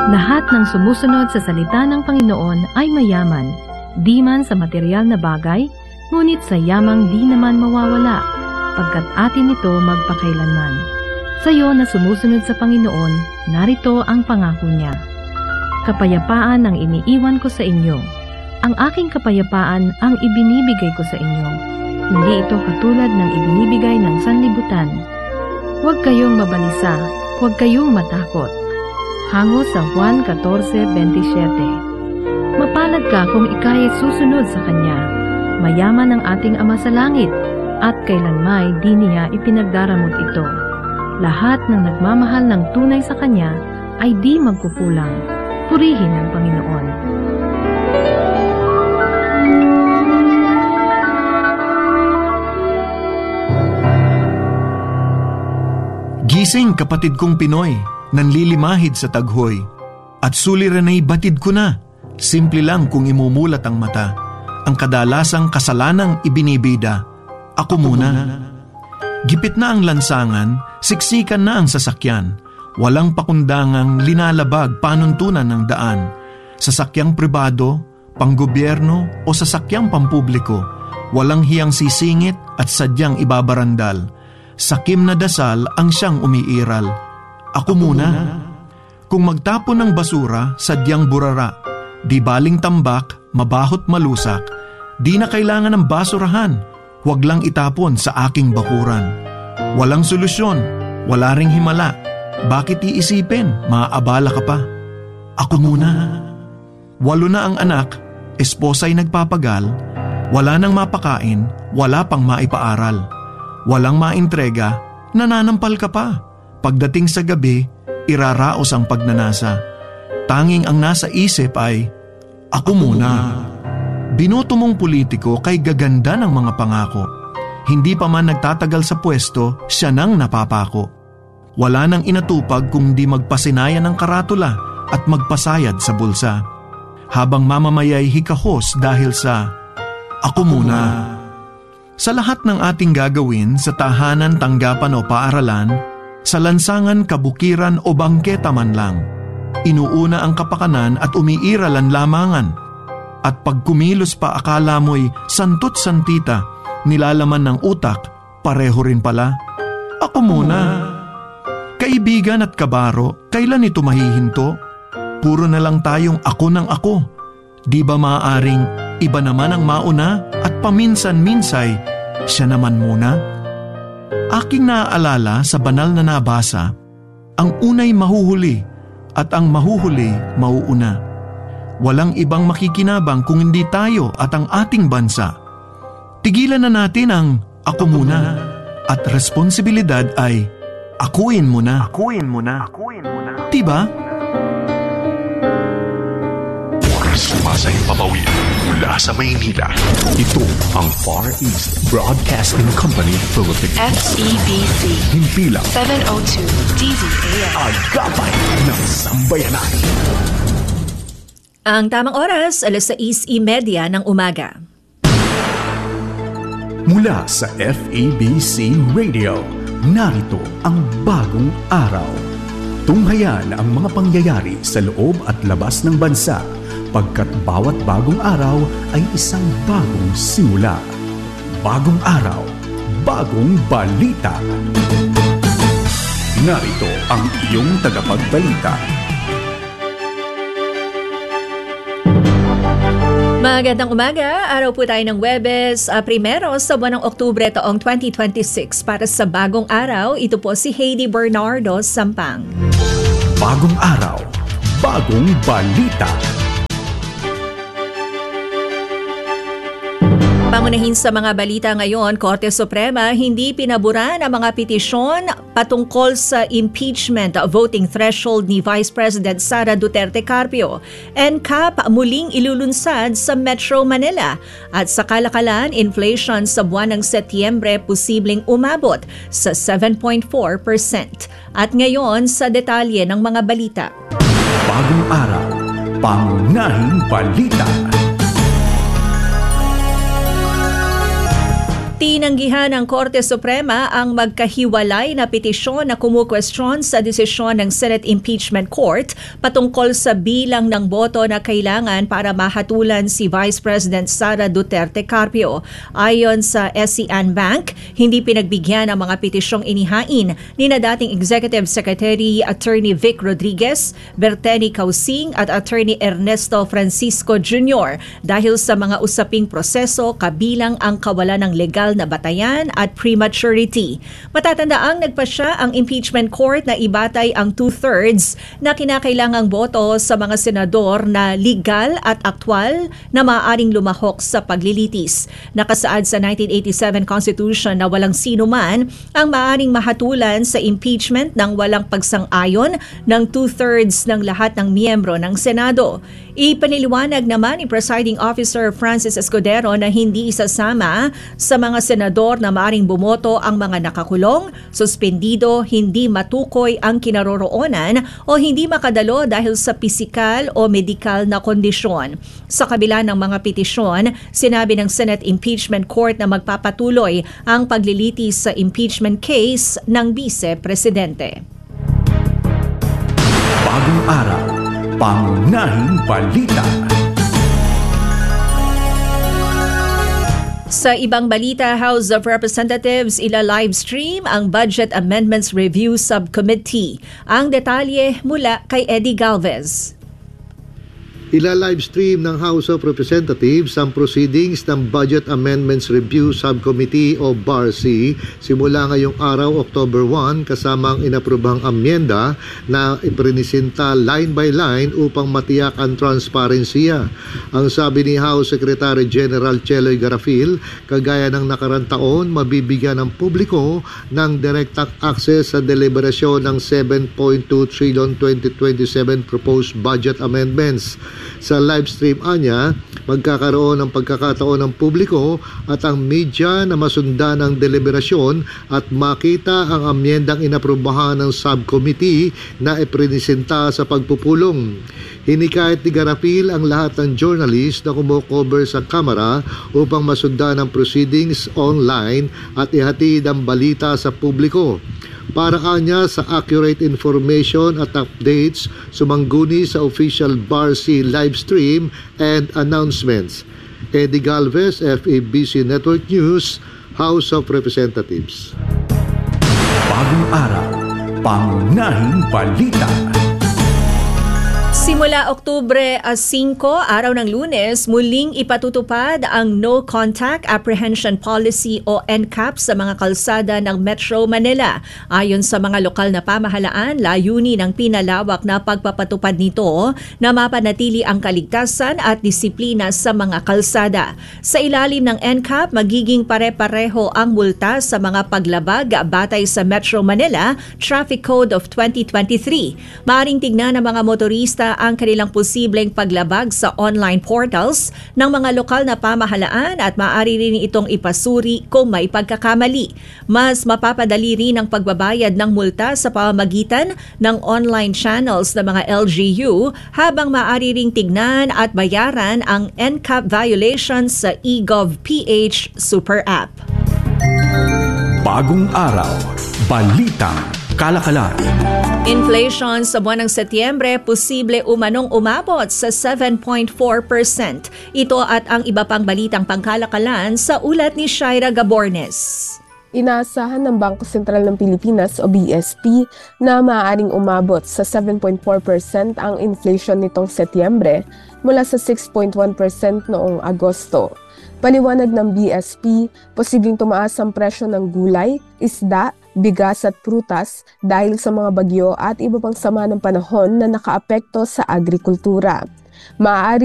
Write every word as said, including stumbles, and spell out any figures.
Lahat ng sumusunod sa salita ng Panginoon ay mayaman, di man sa material na bagay, ngunit sa yamang di naman mawawala, pagkat atin ito magpakailanman. Sa iyo na sumusunod sa Panginoon, narito ang pangako niya. Kapayapaan ang iniiwan ko sa inyo. Ang aking kapayapaan ang ibinibigay ko sa inyo. Hindi ito katulad ng ibinibigay ng sanlibutan. Huwag kayong mabalisa, huwag kayong matakot. Hango sa Juan fourteen twenty-seven. Mapalad ka kung ika'y susunod sa Kanya. Mayaman ang ating Ama sa langit, at kailanmay di niya ipinagdaramot ito. Lahat ng nagmamahal ng tunay sa Kanya ay di magkukulang. Purihin ang Panginoon. Gising, kapatid kong Pinoy, nanlilimahid sa taghoy. At suliran ay batid ko na, simple lang kung imumulat ang mata. Ang kadalasang kasalanang ibinibida, ako muna. Gipit na ang lansangan, siksikan na ang sasakyan. Walang pakundangang linalabag panuntunan ng daan. Sasakyang pribado, panggobyerno o sasakyang pampubliko, walang hiyang sisingit at sadyang ibabarandal. Sakim na dasal ang siyang umiiral. Ako muna. Kung magtapon ng basura, sadyang burara. Di baling tambak, mabahot malusak. Di na kailangan ng basurahan. Huwag lang itapon sa aking bakuran. Walang solusyon, wala ring himala. Bakit iisipin? Maaabala ka pa. Ako muna. Walo na ang anak, esposa'y nagpapagal. Wala nang mapakain, wala pang maipaaral. Walang maintrega, nananampal ka pa. Pagdating sa gabi, iraraos ang pagnanasa. Tanging ang nasa isip ay, ako muna. Binoto mong politiko kay gaganda ng mga pangako. Hindi pa man nagtatagal sa pwesto, siya nang napapako. Wala nang inatupag kung di magpasinaya ng karatula at magpasayad sa bulsa. Habang mamamayay hikahos dahil sa, ako muna. Sa lahat ng ating gagawin sa tahanan, tanggapan o paaralan, sa lansangan, kabukiran o bangketa man lang, inuuna ang kapakanan at umiiral ang lamangan. At pag kumilos pa akala mo'y santot-santita, nilalaman ng utak, pareho rin pala. Ako muna. Kaibigan at kabaro, kailan ito mahihinto? Puro na lang tayong ako ng ako. Di ba maaaring iba naman ang mauna at paminsan-minsay siya naman muna? Aking naaalala sa banal na nabasa, ang unay mahuhuli at ang mahuhuli mauuna. Walang ibang makikinabang kung hindi tayo at ang ating bansa. Tigilan na natin ang ako muna at responsibilidad ay akuin mo na. Akuin mo na. Akuin mo na. Diba? Sumasay papawid mula sa Maynila. Ito ang Far East Broadcasting Company Philippines. F E B C. Himpilang seven oh two D Z A M. Agapay ng Sambayanan. Ang tamang oras, alas sais imedya ng umaga. Mula sa F E B C Radio, narito ang bagong araw. Tunghayan ang mga pangyayari sa loob at labas ng bansa, pagkat bawat bagong araw ay isang bagong simula. Bagong araw, bagong balita. Narito ang iyong tagapagbalita. Magandang umaga, araw po tayo ng Huwebes, uh, primero sa buwan ng Oktubre taong twenty twenty-six. Para sa bagong araw, ito po si Heidi Bernardo Sampang. Bagong araw, bagong balita. Pangunahin sa mga balita ngayon, Korte Suprema hindi pinaboran ang mga petisyon patungkol sa impeachment voting threshold ni Vice President Sara Duterte Carpio. N C A P muling ilulunsad sa Metro Manila. At sa kalakalan, inflation sa buwan ng Setyembre posibleng umabot sa seven point four percent. At ngayon sa detalye ng mga balita. Bagong araw, pangunahing balita. Tinanggihan ng Korte Suprema ang magkahiwalay na petisyon na kumukwestiyon sa desisyon ng Senate Impeachment Court patungkol sa bilang ng boto na kailangan para mahatulan si Vice President Sara Duterte Carpio. Ayon sa S C N Bank, hindi pinagbigyan ang mga petisyong inihain ni na dating Executive Secretary Attorney Vic Rodriguez, Berteni Causing at Attorney Ernesto Francisco Junior dahil sa mga usaping proseso kabilang ang kawalan ng legal na batayan at prematurity. Matatandaang nagpasya ang impeachment court na ibatay ang two-thirds na kinakailangang boto sa mga senador na legal at aktwal na maaaring lumahok sa paglilitis. Nakasaad sa nineteen eighty-seven Constitution na walang sino man ang maaaring mahatulan sa impeachment ng walang pagsang-ayon ng two-thirds ng lahat ng miyembro ng Senado. Ipaniliwanag naman ni Presiding Officer Francis Escudero na hindi isasama sa mga senador na maaaring bumoto ang mga nakakulong, suspendido, hindi matukoy ang kinaroroonan o hindi makadalo dahil sa pisikal o medikal na kondisyon. Sa kabila ng mga petisyon, sinabi ng Senate Impeachment Court na magpapatuloy ang paglilitis sa impeachment case ng Vice Presidente. Bagong araw, pangunahing balita. Sa ibang balita, House of Representatives ila-livestream ang Budget Amendments Review Subcommittee. Ang detalye mula kay Eddie Galvez. Ila-livestream ng House of Representatives ang proceedings ng Budget Amendments Review Subcommittee o B A R C simula ngayong araw, October first, kasama ang inaprubang amyenda na iprinisinta line by line upang matiyak ang transparensiya. Ang sabi ni House Secretary General Cheloy Garafil, kagaya ng nakarang taon, mabibigyan ng publiko ng direct access sa deliberasyon ng seven point two trillion twenty twenty-seven proposed budget amendments. Sa livestream anya, magkakaroon ng pagkakataon ng publiko at ang media na masundan ng deliberasyon at makita ang amyendang inaprubahan ng subcommittee na iprinisinta sa pagpupulong. Hinikayat ni Garapil ang lahat ng journalist na kumukover sa kamera upang masundan ang proceedings online at ihatid ang balita sa publiko. Para anya sa accurate information at updates, sumangguni sa official B A R C livestream and announcements. Eddie Galvez, F A B C Network News, House of Representatives. Bagong araw, pangunahing balita. Simula Oktubre five, araw ng Lunes, muling ipatutupad ang No Contact Apprehension Policy o N C A P sa mga kalsada ng Metro Manila. Ayon sa mga lokal na pamahalaan, layunin ng pinalawak na pagpapatupad nito na mapanatili ang kaligtasan at disiplina sa mga kalsada. Sa ilalim ng N C A P, magiging pare-pareho ang multa sa mga paglabag batay sa Metro Manila Traffic Code of twenty twenty-three. Maaring tignan ng mga motorista ang kanilang posibleng paglabag sa online portals ng mga lokal na pamahalaan at maaari rin itong ipasuri kung may pagkakamali. Mas mapapadali rin ang pagbabayad ng multa sa pamamagitan ng online channels ng mga L G U habang maaari ring tignan at bayaran ang N C A P violations sa eGovPH Super App. Bagong araw, balitang kalakalan. Inflation sa buwan ng Setyembre posible umanong umabot sa seven point four percent. Ito at ang iba pang balitang pangkalakalan sa ulat ni Shaira Gabornes. Inaasahan ng Bangko Sentral ng Pilipinas o B S P na maaaring umabot sa seven point four percent ang inflation nitong Setyembre mula sa six point one percent noong Agosto. Paliwanag ng B S P, posibleng tumaas ang presyo ng gulay, isda, bigas at prutas dahil sa mga bagyo at iba pang sama ng panahon na nakaapekto sa agrikultura. Maaari